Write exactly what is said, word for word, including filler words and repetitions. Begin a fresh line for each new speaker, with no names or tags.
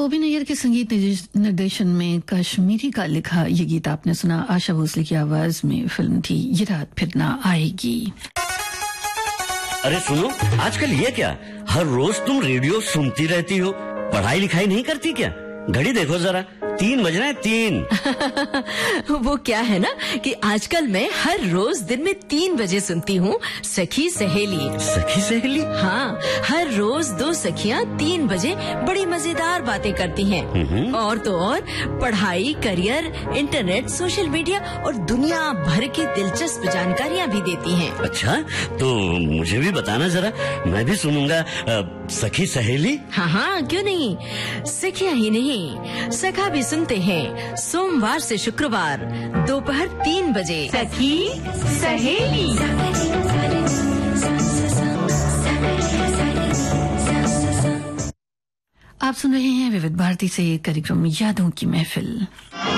ओबी नैयर के संगीत निर्देशन में कश्मीरी का लिखा ये गीत आपने सुना। आशा भोसले की आवाज में फिल्म थी ये रात फिर ना आएगी।
अरे सुनो, आजकल ये क्या, हर रोज तुम रेडियो सुनती रहती हो, पढ़ाई लिखाई नहीं करती क्या? घड़ी देखो जरा, तीन बज रहे हैं, तीन।
वो क्या है ना कि आजकल मैं हर रोज दिन में तीन बजे सुनती हूँ सखी सहेली।
सखी सहेली?
हाँ, हर रोज दो सखियाँ तीन बजे बड़ी मजेदार बातें करती हैं। और तो और पढ़ाई, करियर, इंटरनेट, सोशल मीडिया और दुनिया भर की दिलचस्प जानकारियाँ भी देती हैं।
अच्छा, तो मुझे भी बताना जरा, मैं भी सुनूंगा सखी सहेली।
हाँ हाँ, क्यों नहीं। सखियाँ ही नहीं, सखा भी सुनते हैं सोमवार से शुक्रवार दोपहर तीन बजे।
सखी सहेली।
आप सुन रहे हैं विविध भारती से कार्यक्रम यादों की महफिल।